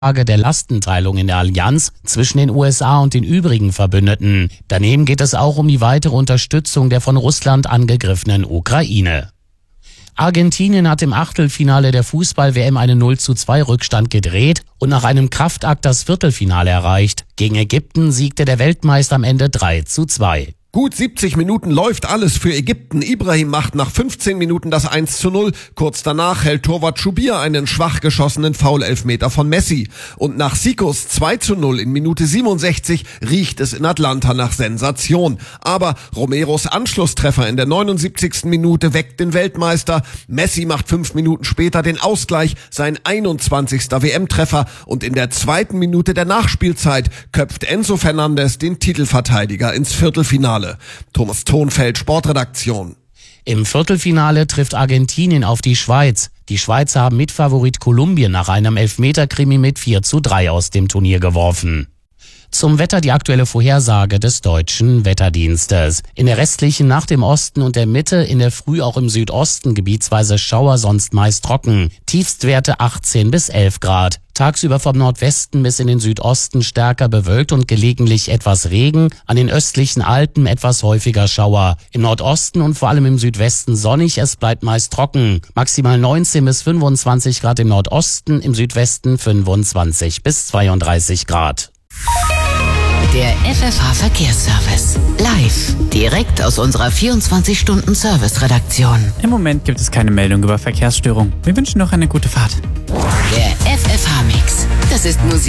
Frage der Lastenteilung in der Allianz zwischen den USA und den übrigen Verbündeten. Daneben geht es auch um die weitere Unterstützung der von Russland angegriffenen Ukraine. Argentinien hat im Achtelfinale der Fußball-WM einen 0:2 Rückstand gedreht und nach einem Kraftakt das Viertelfinale erreicht. Gegen Ägypten siegte der Weltmeister am Ende 3:2. Gut 70 Minuten läuft alles für Ägypten. Ibrahim macht nach 15 Minuten das 1:0. Kurz danach hält Torwart Schubir einen schwach geschossenen Foul-Elfmeter von Messi. Und nach Sikos 2:0 in Minute 67 riecht es in Atlanta nach Sensation. Aber Romeros Anschlusstreffer in der 79. Minute weckt den Weltmeister. Messi macht 5 Minuten später den Ausgleich, sein 21. WM-Treffer. Und in der 2. Minute der Nachspielzeit köpft Enzo Fernandez den Titelverteidiger ins Viertelfinale. Thomas Thonfeld, Sportredaktion. Im Viertelfinale trifft Argentinien auf die Schweiz. Die Schweizer haben Mitfavorit Kolumbien nach einem Elfmeter-Krimi mit 4:3 aus dem Turnier geworfen. Zum Wetter die aktuelle Vorhersage des Deutschen Wetterdienstes. In der restlichen Nacht im Osten und der Mitte, in der Früh auch im Südosten gebietsweise Schauer, sonst meist trocken. Tiefstwerte 18 bis 11 Grad. Tagsüber vom Nordwesten bis in den Südosten stärker bewölkt und gelegentlich etwas Regen. An den östlichen Alpen etwas häufiger Schauer. Im Nordosten und vor allem im Südwesten sonnig, es bleibt meist trocken. Maximal 19 bis 25 Grad im Nordosten, im Südwesten 25 bis 32 Grad. Der FFH-Verkehrsservice. Live. Direkt aus unserer 24-Stunden-Service-Redaktion. Im Moment gibt es keine Meldung über Verkehrsstörung. Wir wünschen noch eine gute Fahrt. Der FFH-Mix. Das ist Musik.